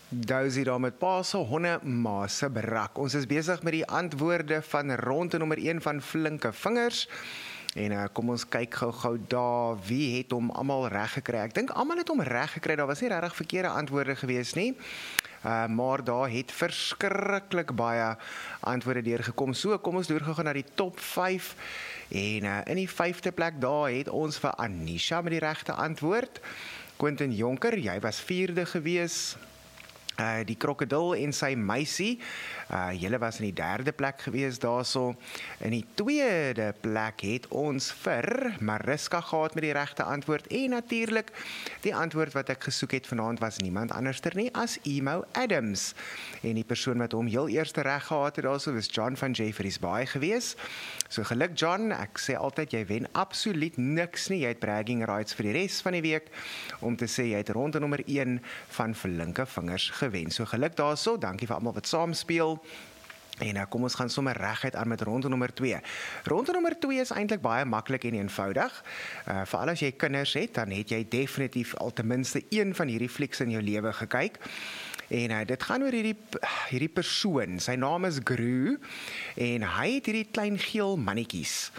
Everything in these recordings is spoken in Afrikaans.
Dousie daar met pa se honde ma se brak. Ons is besig met die antwoorde van ronde nommer 1 van flinke vingers. En kom ons kyk gou daar, wie het hom almal reg gekry? Ek dink almal het hom reg gekry, daar was nie regtig verkeerde antwoorde gewees nie. Maar daar het verskriklik baie antwoorde deurgekom. So, kom ons gou na die top 5. En in die 5de plek daar het ons vir Anisha met die regte antwoord. Quentin Jonker, jy was 4de gewees. Die krokodil en sy meisie, julle was in die 3de plek gewees daarso. In die 2de plek het ons vir Mariska gehad met die regte antwoord. En natuurlik, die antwoord wat ek gesoek het vanaand was niemand anderster nie as Emo Adams. En die persoon wat hom heel eerste reg gehad het daarso was John van Jeffreys Bay gewees. So geluk John, ek sê altyd jy wen absoluut niks nie. Jy het bragging rights vir die res van die week om te sê jy het ronde nommer 1 van flinke vingers gewen. So geluk daarso, dankie vir almal wat saamspeel. En kom ons gaan sommer reguit aan met ronde nommer 2. Ronde nommer 2 is eintlik baie maklik en eenvoudig. Veral as jy kinders het, dan het jy definitief al ten minste een van hierdie flieks in jou lewe gekyk. En dit gaan oor hierdie persoon. Sy naam is Gru en hy het hierdie klein geel mannetjies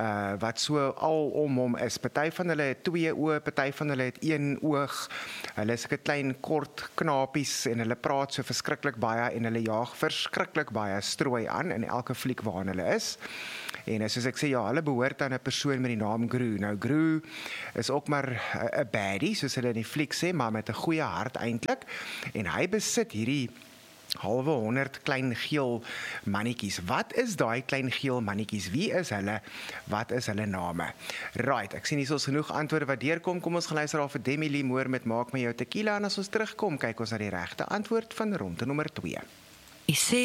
wat so al om hom is. Party van hulle het 2 oë, party van hulle het 1 oog. Hulle is 'n klein kort knapies en hulle praat so verskriklik baie en hulle jaag verskriklik baie strooi aan in elke fliek waarin hulle is. En soos ek sê, ja, hulle behoort aan 'n persoon met die naam Gru. Nou Gru is ook maar 'n baddie, soos hulle in die fliek sê, maar met 'n goeie hart eintlik. En hy besit hierdie halwe 100 klein geel mannetjies. Wat is daai klein geel mannetjies? Wie is hulle? Wat is hulle name? Right, ek sien hier is genoeg antwoorde wat deurkom. Kom ons gaan luister daar vir Demi Lee Moore met Maak my jou tequila en as ons terugkom, kyk ons na die regte antwoord van ronde nommer 2.